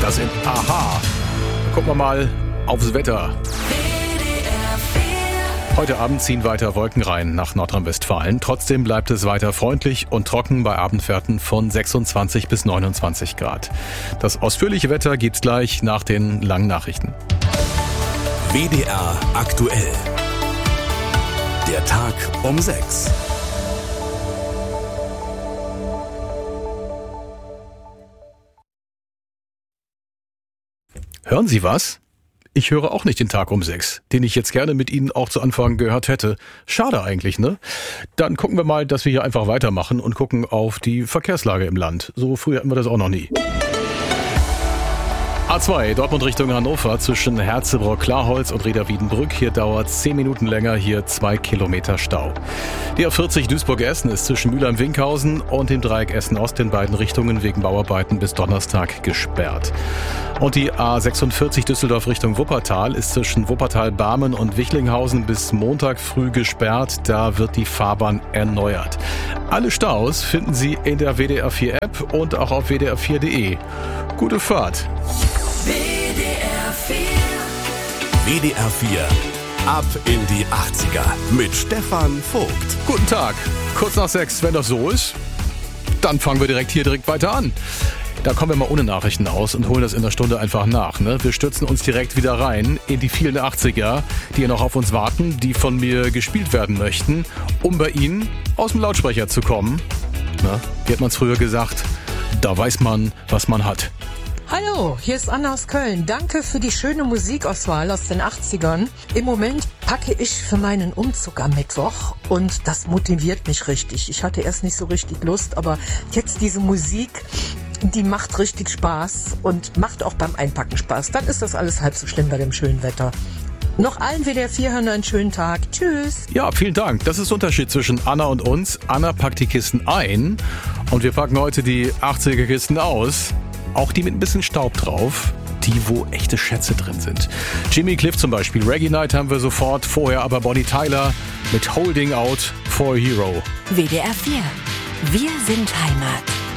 Das sind Aha. Gucken wir mal aufs Wetter. Heute Abend ziehen weiter Wolken rein nach Nordrhein-Westfalen. Trotzdem bleibt es weiter freundlich und trocken bei Abendwerten von 26 bis 29 Grad. Das ausführliche Wetter gibt's gleich nach den langen Nachrichten. WDR aktuell. Der Tag um 6. Hören Sie was? Ich höre auch nicht den Tag um 6, den ich jetzt gerne mit Ihnen auch zu Anfang gehört hätte. Schade eigentlich, ne? Dann gucken wir mal, dass wir hier einfach weitermachen und gucken auf die Verkehrslage im Land. So früh hatten wir das auch noch nie. A2, Dortmund Richtung Hannover zwischen Herzebrock-Klarholz und Reda-Wiedenbrück. Hier dauert es 10 Minuten länger, hier 2 Kilometer Stau. Die A40 Duisburg-Essen ist zwischen Mülheim-Winkhausen und dem Dreieck Essen-Ost in beiden Richtungen wegen Bauarbeiten bis Donnerstag gesperrt. Und die A46 Düsseldorf Richtung Wuppertal ist zwischen Wuppertal-Barmen und Wichlinghausen bis Montag früh gesperrt. Da wird die Fahrbahn erneuert. Alle Staus finden Sie in der WDR 4 App und auch auf wdr4.de. Gute Fahrt. WDR 4. WDR 4. Ab in die 80er mit Stefan Vogt. Guten Tag. Kurz nach 6, wenn das so ist, dann fangen wir direkt weiter an. Da kommen wir mal ohne Nachrichten aus und holen das in der Stunde einfach nach. Ne? Wir stürzen uns direkt wieder rein in die vielen 80er, die noch auf uns warten, die von mir gespielt werden möchten, um bei Ihnen aus dem Lautsprecher zu kommen. Na, wie hat man es früher gesagt? Da weiß man, was man hat. Hallo, hier ist Anna aus Köln. Danke für die schöne Musikauswahl aus den 80ern. Im Moment packe ich für meinen Umzug am Mittwoch und das motiviert mich richtig. Ich hatte erst nicht so richtig Lust, aber jetzt diese Musik, die macht richtig Spaß und macht auch beim Einpacken Spaß. Dann ist das alles halb so schlimm bei dem schönen Wetter. Noch allen WDR 4-Hörern einen schönen Tag. Tschüss. Ja, vielen Dank. Das ist der Unterschied zwischen Anna und uns. Anna packt die Kisten ein und wir packen heute die 80er-Kisten aus. Auch die mit ein bisschen Staub drauf, die wo echte Schätze drin sind. Jimmy Cliff zum Beispiel, Reggae Night haben wir sofort, vorher aber Bonnie Tyler mit Holding Out for a Hero. WDR 4. Wir sind Heimat.